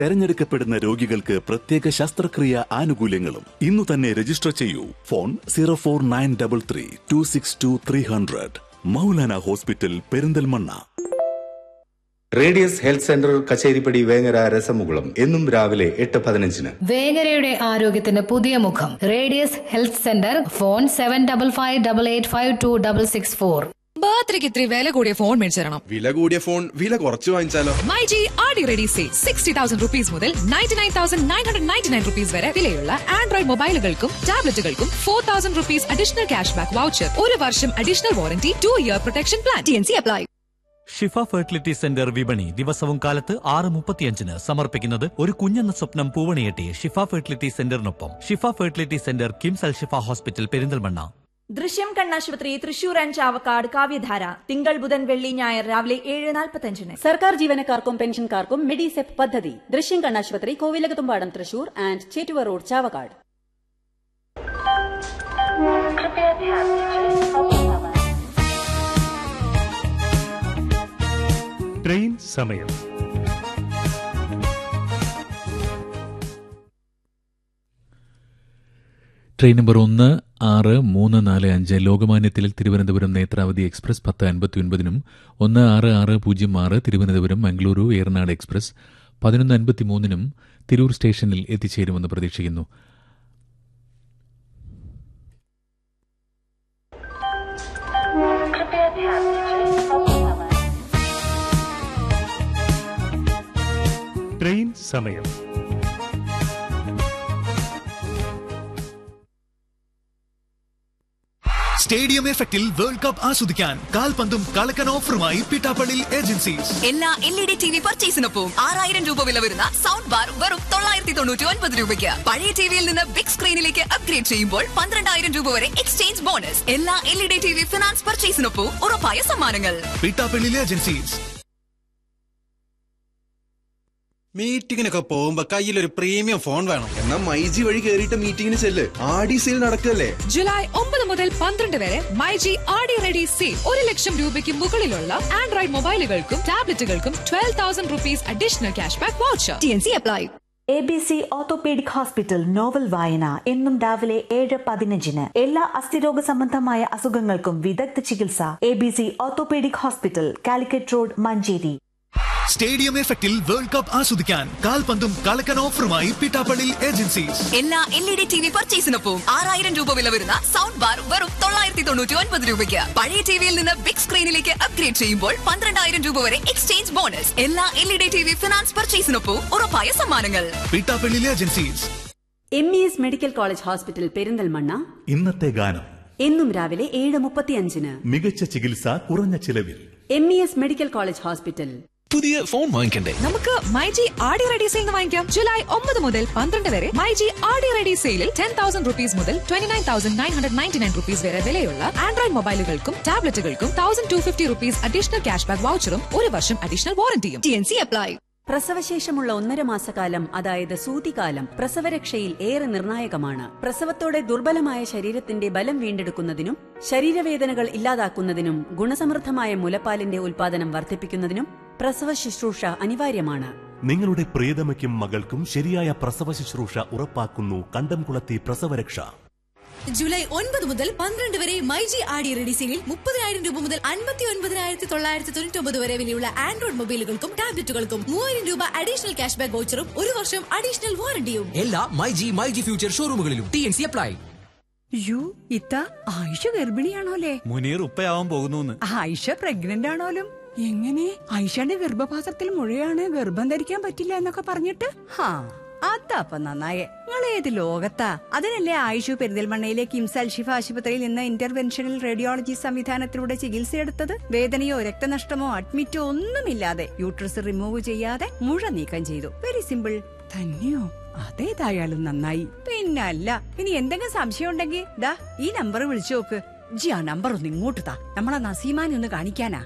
തെരഞ്ഞെടുക്കപ്പെടുന്ന രോഗികൾക്ക് പ്രത്യേക ശസ്ത്രക്രിയ ആനുകൂല്യങ്ങളും ഇന്നു തന്നെ രജിസ്റ്റർ ചെയ്യൂ. Phone 0493326300. Maulana hospital, Perinthalmanna. Radius health centre, Kacheripadi, Vengara, രസമുകുളം. എന്നും രാവിലെ 8:15. വേങ്ങരയുടെ ആരോഗ്യത്തിന് പുതിയ മുഖം. Radius health centre. ഫോൺ 7555885264. ബർത്ത്ഡേക്ക് ഇത്തിരി വില കൂടിയ ഫോൺ മേടിച്ചു തരണം. വില കൂടിയ ഫോൺ വില കുറച്ച് വാങ്ങിച്ചാലോ? മൈജി ആടി റെഡി സേ 60,000 rupees മുതൽ 99,999 rupees വരെ വിലയുള്ള Android മൊബൈലുകൾക്കും ടാബ്ലറ്റുകൾക്കും 4,000 rupees additional cash back voucher, 1 വർഷം additional warranty, 2-year protection plan. TNC apply. ഷിഫ ഫെർട്ടിലിറ്റി സെന്റർ വിപണി ദിവസവും കാലത്ത് 6:35 സമർപ്പിക്കുന്നത് ഒരു കുഞ്ഞെന്ന സ്വപ്നം പൂവണിയെട്ടി ഷിഫ ഫെർട്ടിലിറ്റി സെന്ററിനൊപ്പം. ഷിഫ ഫെർട്ടിലിറ്റി സെന്റർ, കിംസ് അൽ ഷിഫ ഹോസ്പിറ്റൽ, പെരിന്തൽമണ്ണ. ദൃശ്യം കണ്ണാശുപത്രി, തൃശൂർ ആൻഡ് ചാവക്കാട്. കാവ്യധാര തിങ്കൾ, ബുധൻ, വെള്ളി, ഞായർ രാവിലെ 7:45. സർക്കാർ ജീവനക്കാർക്കും പെൻഷൻകാർക്കും മെഡിസെപ് പദ്ധതി. ദൃശ്യം കണ്ണാശുപത്രി, Kovilakathumpadam, Thrissur and Chettuva road, Chavakkad. Train സമയം. Train number 16345 ലോകമാന്യത്തിൽ Thiruvananthapuram Netravati express 10:59 1606 Thiruvananthapuram Mangaluru Eranad express 11:53 Tirur സ്റ്റേഷനിൽ എത്തിച്ചേരുമെന്ന് പ്രതീക്ഷിക്കുന്നു. ട്രെയിൻ സമയം. സ്റ്റേഡിയം എഫക്റ്റിൽ വേൾഡ് കപ്പ് ആസ്വദിക്കാൻ കാൽപന്തും കളക്കൻ ഓഫറുമായി പിട്ടാപ്പള്ളി ഏജൻസീസ്. എല്ലാ LED TV പർച്ചേസിനൊപ്പം 6,000 രൂപ വില വരുന്ന സൗണ്ട് ബാർ വെറും 999 രൂപയ്ക്ക്. പഴയ ടിവിയിൽ നിന്ന് ബിഗ് സ്ക്രീനിലേക്ക് അപ്ഗ്രേഡ് ചെയ്യുമ്പോൾ 12,000 രൂപ വരെ എക്സ്ചേഞ്ച് ബോണസ്. എല്ലാ LED TV ഫിനാൻസ് പർച്ചേസിനൊപ്പം ഉറപ്പായ സമ്മാനങ്ങൾ. പിട്ടാപ്പള്ളി ഏജൻസീസ്. മീറ്റിങ്ങിനൊക്കെ പോകുമ്പോ കയ്യിലൊരു പ്രീമിയം ഫോൺ വേണം. എന്നാ മൈജി വഴി കേറിയിട്ട് മീറ്റിംഗിന് ചെല്ല്. ആടി സെയിൽ നടക്കല്ലേ. ജൂലൈ 9 മുതൽ 12 വരെ മൈജി ആടി റെഡി സെയിൽ. 1 ലക്ഷം രൂപയ്ക്ക് മുകളിലുള്ള Android മൊബൈലുകൾക്കും ടാബ്ലറ്റുകൾക്കും 12,000 rupees additional cash back voucher. TNC apply. ABC orthopaedic hospital novel വായന എന്നും രാവിലെ 7:15. എല്ലാ അസ്ഥിരോഗ സംബന്ധമായ അസുഖങ്ങൾക്കും വിദഗ്ധ ചികിത്സ. ABC orthopaedic hospital, Calicut road, Manjeri. Stadium എഫക്റ്റിൽ വേൾഡ് കപ്പ് ആസ്വദിക്കാൻ കാൽപന്തും കളക്കൻ ഓഫറുമായി പിട്ടാപ്പള്ളി ഏജൻസീസ്. എല്ലാ LED TV പർച്ചേസിനൊപ്പം 6,000 രൂപ വില വരുന്ന സൗണ്ട് ബാർ വെറും 999 രൂപയ്ക്ക്. പഴയ ടിവിയിൽ നിന്ന് ബിഗ് സ്ക്രീനിലേക്ക് അപ്ഗ്രേഡ് ചെയ്യുമ്പോൾ 12,000 രൂപ വരെ എക്സ്ചേഞ്ച് ബോണസ്. എല്ലാ LED TV ഫിനാൻസ് പർച്ചേസിനൊപ്പം ഉറപ്പായ സമ്മാനങ്ങൾ. Pittappilly agencies. MES medical college hospital, Perinthalmanna. ഇന്നത്തെ ഗാനം എന്നും രാവിലെ 7:35. മികച്ച ചികിത്സ കുറഞ്ഞ ചിലവിൽ. MES medical college hospital. പുതിയ ഫോൺ വാങ്ങിക്കണ്ടേ? നമുക്ക് മൈജി ആടി റെഡി സെയിൽ വാങ്ങിക്കാം. ജൂലൈ 9 മുതൽ 12 വരെ മൈജി ആടി റെഡി സെയിലിൽ 10,000 rupees മുതൽ 29,999 rupees വരെ വിലയുള്ള Android മൊബൈലുകൾക്കും ടാബ്ലറ്റുകൾക്കും 1,250 rupees additional cash back വൗച്ചറും 1 വർഷം അഡീഷണൽ വാറന്റിയും. TNC apply. പ്രസവശേഷമുള്ള 1.5 മാസക്കാലം, അതായത് സൂതികാലം, പ്രസവരക്ഷയിൽ ഏറെ നിർണായകമാണ്. പ്രസവത്തോടെ ദുർബലമായ ശരീരത്തിന്റെ ബലം വീണ്ടെടുക്കുന്നതിനും ശരീരവേദനകൾ ഇല്ലാതാക്കുന്നതിനും ഗുണസമൃദ്ധമായ മുലപ്പാലിന്റെ ഉൽപാദനം വർദ്ധിപ്പിക്കുന്നതിനും പ്രസവ ശുശ്രൂഷ അനിവാര്യമാണ്. നിങ്ങളുടെ പ്രിയതമയ്ക്കും മകൾക്കും ശരിയായ പ്രസവ ശുശ്രൂഷ ഉറപ്പാക്കുന്നു കണ്ടംകുളത്തി പ്രസവരക്ഷ. ജൂലൈ 9 മുതൽ 12 വരെ മൈജി ആടി റെഡി സെയിലിൽ 30,000 രൂപ മുതൽ 59,999 വരെ വിലയുള്ള ആൻഡ്രോയിഡ് മൊബൈലുകൾക്കും ടാബ്ലറ്റുകൾക്കും 3,000 രൂപ അഡീഷണൽ ക്യാഷ് ബാക്ക് വൗച്ചറും 1 വർഷം അഡീഷണൽ വാറന്റിയും. എല്ലാ മൈജി ഫ്യൂച്ചർ ഷോറൂമുകളിലും. TNC apply. ഇത്ത ആയിഷ ഗർഭിണിയാണോലേ? മുനീർ ഉപ്പയാവാൻ പോകുന്നു. ആയിഷ പ്രഗ്നന്റ് ആണോലും? എങ്ങനെ? ആയിഷയുടെ ഗർഭപാത്രത്തിൽ മുഴയാണ്, ഗർഭം ധരിക്കാൻ പറ്റില്ല എന്നൊക്കെ പറഞ്ഞിട്ട്. അതപ്പ നന്നായേ. നിങ്ങൾ ഏത് ലോകത്താ? അതിനല്ലേ ആയിഷു പെരിന്തൽമണ്ണയിലെ കിംസ് അൽ ഷിഫ ആശുപത്രിയിൽ നിന്ന് ഇന്റർവെൻഷണൽ റേഡിയോളജി സംവിധാനത്തിലൂടെ ചികിത്സയെടുത്തത്. വേദനയോ രക്തനഷ്ടമോ അഡ്മിറ്റോ ഒന്നുമില്ലാതെ യൂട്രസ് റിമൂവ് ചെയ്യാതെ മുഴ നീക്കം ചെയ്തു. Very simple. തന്നെയോ? അതേതായാലും നന്നായി. പിന്നല്ല, ഇനി എന്തെങ്കിലും സംശയം ഉണ്ടെങ്കിൽ ദാ ഈ നമ്പർ വിളിച്ചു നോക്ക്. ജി ആ നമ്പർ ഒന്ന് ഇങ്ങോട്ട് താ, നമ്മളെ നസീമാനെ ഒന്ന് കാണിക്കാനാ.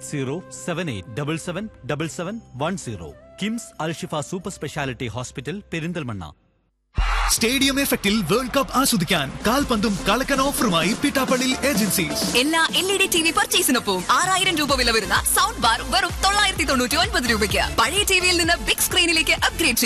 8078777710. കിംസ് അൽ ഷിഫ super speciality hospital, Perinthalmanna. Stadium എഫക്റ്റിൽ വേൾഡ് കപ്പ് ആസ്വദിക്കാൻ കാൽപന്തും കളക്കൻ ഓഫറുമായി പിട്ടാപ്പള്ളി ഏജൻസീസ്. എല്ലാ LED TV പർച്ചേസിനൊപ്പം 6,000 രൂപ വില വരുന്ന സൗണ്ട് ബാർ വെറും 999 രൂപയ്ക്ക്. പഴയ ടിവിയിൽ നിന്ന് ബിഗ് സ്ക്രീനിലേക്ക് അപ്ഗ്രേഡ്